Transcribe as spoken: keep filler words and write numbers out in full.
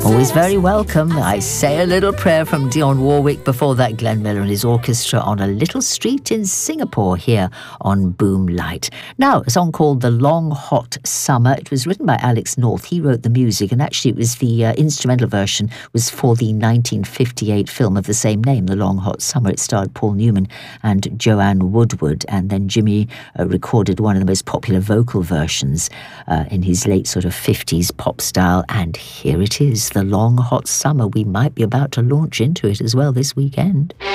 Always very welcome. I Say a Little Prayer from Dionne Warwick. Before that, Glenn Miller and his orchestra on a little street in Singapore here on Boom Light. Now, a song called The Long Hot Summer. It was written by Alex North. He wrote the music, and actually it was the uh, instrumental version was for the nineteen fifty-eight film of the same name, The Long Hot Summer. It starred Paul Newman and Joanne Woodward, and then Jimmy uh, recorded one of the most popular vocal versions uh, in his late sort of fifties pop style, and here it is, The Long Hot Summer. We might be about to launch into it as well this weekend.